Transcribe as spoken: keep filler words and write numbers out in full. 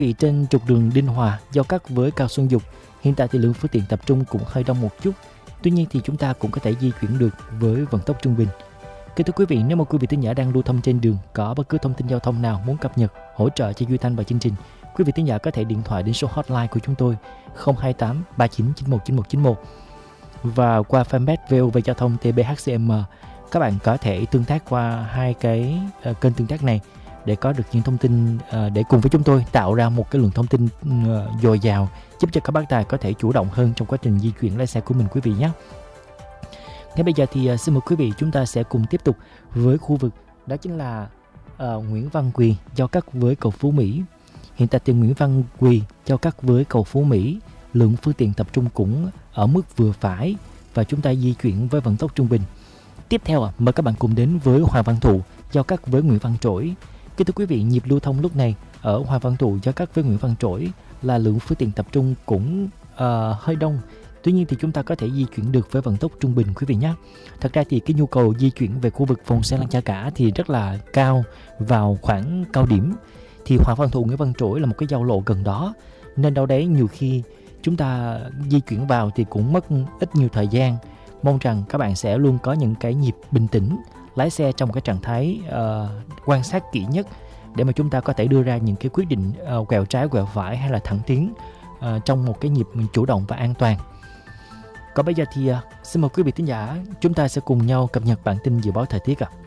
Vị trên trục đường Đinh Hòa giao cắt với Cao Xuân Dục, hiện tại thì lượng phương tiện tập trung cũng hơi đông một chút. Tuy nhiên thì chúng ta cũng có thể di chuyển được với vận tốc trung bình. Kính thưa quý vị, nếu mà quý vị thính giả đang lưu thông trên đường có bất cứ thông tin giao thông nào muốn cập nhật, hỗ trợ cho Duy Thanh và chương trình, quý vị thính giả có thể điện thoại đến số hotline của chúng tôi không hai tám ba chín chín một chín một chín một và qua fanpage vê o vê Giao thông tê bê hát xê em. Các bạn có thể tương tác qua hai cái uh, kênh tương tác này để có được những thông tin, uh, để cùng với chúng tôi tạo ra một cái lượng thông tin uh, dồi dào, giúp cho các bác tài có thể chủ động hơn trong quá trình di chuyển lái xe của mình quý vị nhé. Ngay bây giờ thì uh, xin mời quý vị chúng ta sẽ cùng tiếp tục với khu vực đó chính là uh, Nguyễn Văn Quỳ giao cắt với cầu Phú Mỹ. Hiện tại thì Nguyễn Văn Quỳ giao cắt với cầu Phú Mỹ, lượng phương tiện tập trung cũng ở mức vừa phải và chúng ta di chuyển với vận tốc trung bình. Tiếp theo à, mời các bạn cùng đến với Hoàng Văn Thụ giao cắt với Nguyễn Văn Trỗi. Kính thưa quý vị, nhịp lưu thông lúc này ở Hoàng Văn Thụ giao cắt với Nguyễn Văn Trỗi là lượng phương tiện tập trung cũng uh, hơi đông. Tuy nhiên thì chúng ta có thể di chuyển được với vận tốc trung bình quý vị nhé. Thật ra thì cái nhu cầu di chuyển về khu vực vùng Xe Lăng Cha Cả thì rất là cao vào khoảng cao điểm. Thì Hoàng Văn Thụ Nguyễn Văn Trỗi là một cái giao lộ gần đó, nên đâu đấy nhiều khi chúng ta di chuyển vào thì cũng mất ít nhiều thời gian. Mong rằng các bạn sẽ luôn có những cái nhịp bình tĩnh, lái xe trong cái trạng thái uh, quan sát kỹ nhất để mà chúng ta có thể đưa ra những cái quyết định uh, quẹo trái, quẹo phải hay là thẳng tiến uh, trong một cái nhịp chủ động và an toàn. Còn bây giờ thì uh, xin mời quý vị thính giả chúng ta sẽ cùng nhau cập nhật bản tin dự báo thời tiết ạ. À.